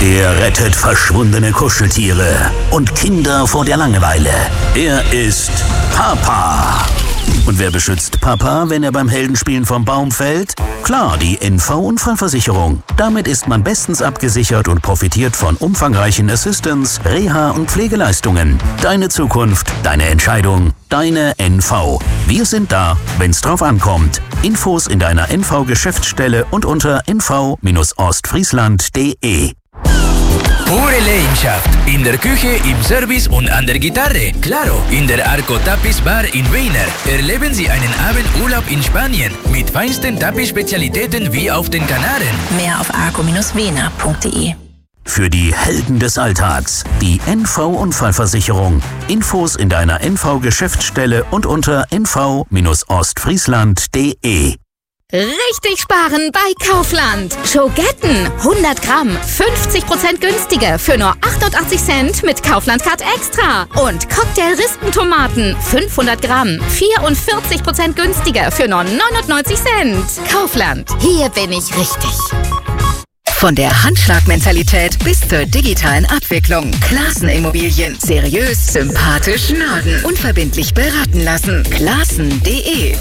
Er rettet verschwundene Kuscheltiere und Kinder vor der Langeweile. Er ist Papa. Und wer beschützt Papa, wenn er beim Heldenspielen vom Baum fällt? Klar, die NV-Unfallversicherung. Damit ist man bestens abgesichert und profitiert von umfangreichen Assistance, Reha- und Pflegeleistungen. Deine Zukunft, deine Entscheidung, deine NV. Wir sind da, wenn's drauf ankommt. Infos in deiner NV-Geschäftsstelle und unter nv-ostfriesland.de. Pure Leidenschaft. In der Küche, im Service und an der Gitarre. Claro, in der Arco Tapiz Bar in Weiner. Erleben Sie einen Abendurlaub in Spanien mit feinsten Tapiz-Spezialitäten wie auf den Kanaren. Mehr auf arco-wener.de. Für die Helden des Alltags, die NV-Unfallversicherung. Infos in deiner NV-Geschäftsstelle und unter nv-ostfriesland.de. Richtig sparen bei Kaufland. Schogetten 100 Gramm, 50% günstiger für nur 88 Cent mit Kaufland Card Extra. Und Cocktail-Rispentomaten 500 Gramm, 44% günstiger für nur 99 Cent. Kaufland, hier bin ich richtig. Von der Handschlagmentalität bis zur digitalen Abwicklung. Classen Immobilien. Seriös, sympathisch, Norden. Unverbindlich beraten lassen. Classen.de.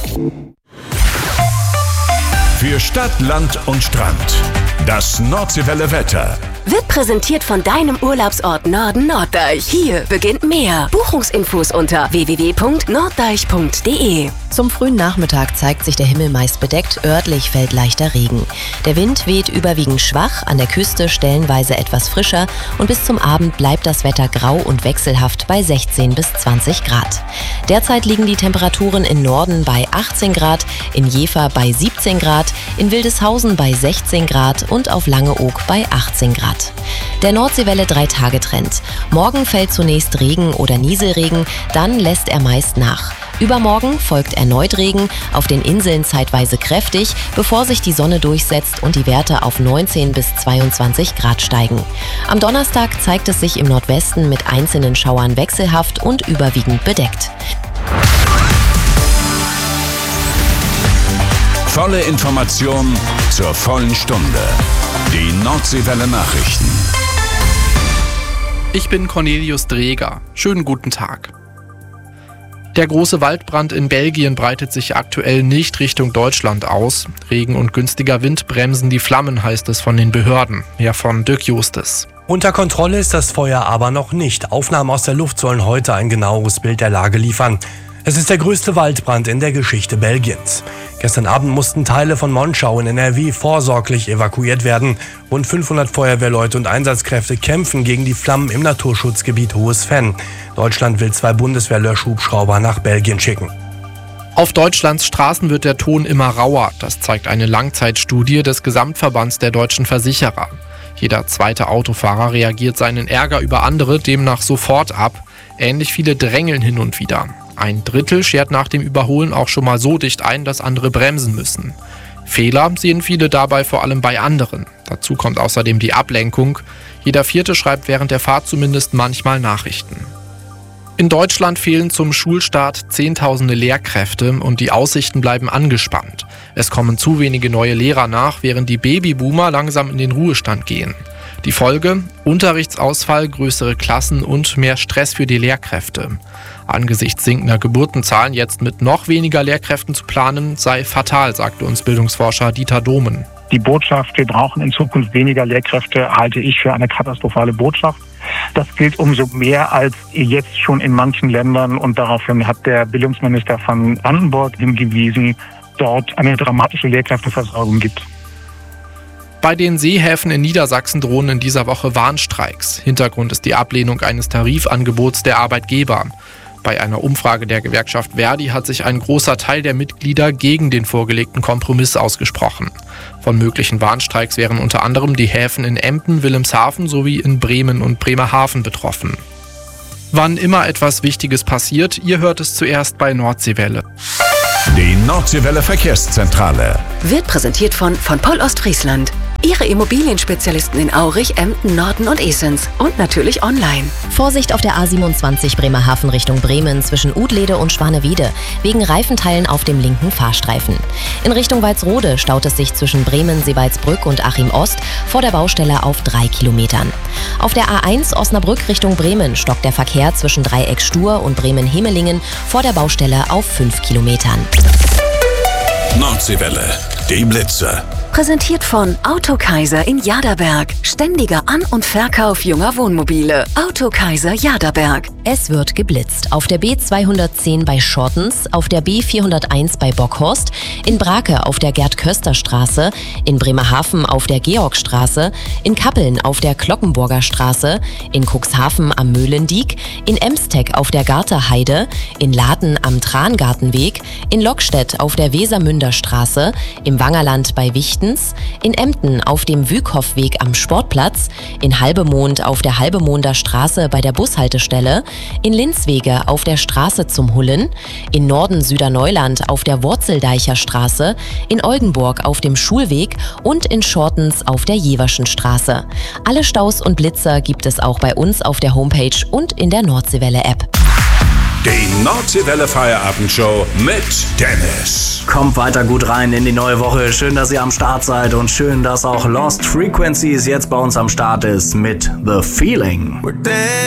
Für Stadt, Land und Strand. Das Nordseewelle Wetter. Wird präsentiert von deinem Urlaubsort Norden Norddeich. Hier beginnt mehr. Buchungsinfos unter www.norddeich.de. Zum frühen Nachmittag zeigt sich der Himmel meist bedeckt, örtlich fällt leichter Regen. Der Wind weht überwiegend schwach, an der Küste stellenweise etwas frischer und bis zum Abend bleibt das Wetter grau und wechselhaft bei 16 bis 20 Grad. Derzeit liegen die Temperaturen im Norden bei 18 Grad, in Jever bei 17 Grad, in Wildeshausen bei 16 Grad und auf Langeoog bei 18 Grad. Der Nordseewelle 3-Tage-Trend. Morgen fällt zunächst Regen oder Nieselregen, dann lässt er meist nach. Übermorgen folgt erneut Regen, auf den Inseln zeitweise kräftig, bevor sich die Sonne durchsetzt und die Werte auf 19 bis 22 Grad steigen. Am Donnerstag zeigt es sich im Nordwesten mit einzelnen Schauern wechselhaft und überwiegend bedeckt. Volle Information zur vollen Stunde. Die Nordseewelle Nachrichten. Ich bin Cornelius Dreger. Schönen guten Tag. Der große Waldbrand in Belgien breitet sich aktuell nicht Richtung Deutschland aus. Regen und günstiger Wind bremsen die Flammen, heißt es von den Behörden. Mehr von Dirk Justes. Unter Kontrolle ist das Feuer aber noch nicht. Aufnahmen aus der Luft sollen heute ein genaueres Bild der Lage liefern. Es ist der größte Waldbrand in der Geschichte Belgiens. Gestern Abend mussten Teile von Monschau in NRW vorsorglich evakuiert werden. Rund 500 Feuerwehrleute und Einsatzkräfte kämpfen gegen die Flammen im Naturschutzgebiet Hohes Venn. Deutschland will 2 Bundeswehr-Löschhubschrauber nach Belgien schicken. Auf Deutschlands Straßen wird der Ton immer rauer. Das zeigt eine Langzeitstudie des Gesamtverbands der deutschen Versicherer. Jeder zweite Autofahrer reagiert seinen Ärger über andere demnach sofort ab. Ähnlich viele drängeln hin und wieder. Ein Drittel schert nach dem Überholen auch schon mal so dicht ein, dass andere bremsen müssen. Fehler sehen viele dabei vor allem bei anderen. Dazu kommt außerdem die Ablenkung. Jeder Vierte schreibt während der Fahrt zumindest manchmal Nachrichten. In Deutschland fehlen zum Schulstart Zehntausende Lehrkräfte und die Aussichten bleiben angespannt. Es kommen zu wenige neue Lehrer nach, während die Babyboomer langsam in den Ruhestand gehen. Die Folge? Unterrichtsausfall, größere Klassen und mehr Stress für die Lehrkräfte. Angesichts sinkender Geburtenzahlen jetzt mit noch weniger Lehrkräften zu planen, sei fatal, sagte uns Bildungsforscher Dieter Dohmen. Die Botschaft, wir brauchen in Zukunft weniger Lehrkräfte, halte ich für eine katastrophale Botschaft. Das gilt umso mehr als jetzt schon in manchen Ländern und daraufhin hat der Bildungsminister von Brandenburg hingewiesen, dort eine dramatische Lehrkräfteversorgung gibt. Bei den Seehäfen in Niedersachsen drohen in dieser Woche Warnstreiks. Hintergrund ist die Ablehnung eines Tarifangebots der Arbeitgeber. Bei einer Umfrage der Gewerkschaft Verdi hat sich ein großer Teil der Mitglieder gegen den vorgelegten Kompromiss ausgesprochen. Von möglichen Warnstreiks wären unter anderem die Häfen in Emden, Wilhelmshaven sowie in Bremen und Bremerhaven betroffen. Wann immer etwas Wichtiges passiert, ihr hört es zuerst bei Nordseewelle. Die Nordseewelle Verkehrszentrale Wird präsentiert von Poll Ostfriesland. Ihre Immobilienspezialisten in Aurich, Emden, Norden und Esens. Und natürlich online. Vorsicht auf der A27 Bremerhaven Richtung Bremen zwischen Udlede und Schwanewede wegen Reifenteilen auf dem linken Fahrstreifen. In Richtung Walsrode staut es sich zwischen Bremen, Seebaldsbrück und Achim Ost vor der Baustelle auf 3 Kilometern. Auf der A1 Osnabrück Richtung Bremen stockt der Verkehr zwischen Dreieck Stur und Bremen-Hemelingen vor der Baustelle auf 5 Kilometern. Nordseewelle, die Blitzer. Präsentiert von Autokaiser in Jaderberg. Ständiger An- und Verkauf junger Wohnmobile. Autokaiser Jaderberg. Es wird geblitzt. Auf der B210 bei Schortens, auf der B401 bei Bockhorst, in Brake auf der Gerd-Köster-Straße, in Bremerhaven auf der Georgstraße, in Kappeln auf der Glockenburger Straße, in Cuxhaven am Möhlendiek, in Emsteg auf der Garterheide, in Laden am Trangartenweg, in Lockstedt auf der Wesermünder Straße, im Wangerland bei Wichten, in Emden auf dem Wükhofweg am Sportplatz, in Halbemond auf der Halbemonder Straße bei der Bushaltestelle, in Linzwege auf der Straße zum Hullen, in Norden Süderneuland auf der Wurzeldeicher Straße, in Oldenburg auf dem Schulweg und in Schortens auf der Jeverschen Straße. Alle Staus und Blitzer gibt es auch bei uns auf der Homepage und in der Nordseewelle-App. Die Nordseewelle Feierabendshow mit Dennis. Kommt weiter gut rein in die neue Woche. Schön, dass ihr am Start seid und schön, dass auch Lost Frequencies jetzt bei uns am Start ist mit The Feeling.